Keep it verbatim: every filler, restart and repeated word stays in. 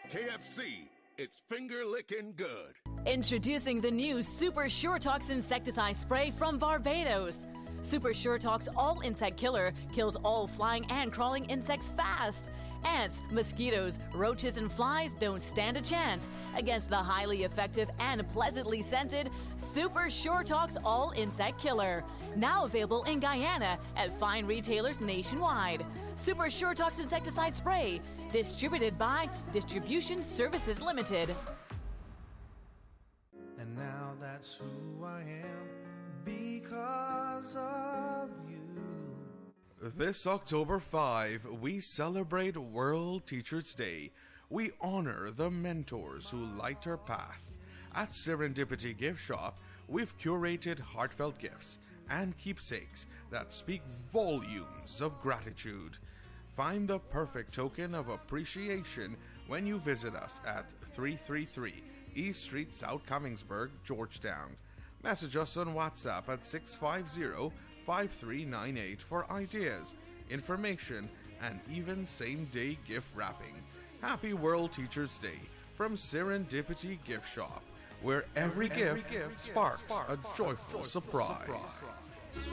K F C, it's finger-licking good. Introducing the new Super Sure Tox insecticide spray from Barbados. Super Sure Tox All Insect Killer kills all flying and crawling insects fast. Ants, mosquitoes, roaches, and flies don't stand a chance against the highly effective and pleasantly scented Super Sure Tox All Insect Killer. Now available in Guyana at fine retailers nationwide. Super Sure Tox Insecticide Spray, distributed by Distribution Services Limited. And now that's who I am because of you. This October fifth, we celebrate World Teachers' Day. We honor the mentors who light our path. At Serendipity Gift Shop, we've curated heartfelt gifts and keepsakes that speak volumes of gratitude. Find the perfect token of appreciation when you visit us at three thirty-three East Street, South Commingsburg, Georgetown. Message us on WhatsApp at six five zero, five three nine eight for ideas, information, and even same-day gift wrapping. Happy World Teachers' Day from Serendipity Gift Shop, where every, every gift, gift sparks, sparks a joyful, joyful surprise. surprise.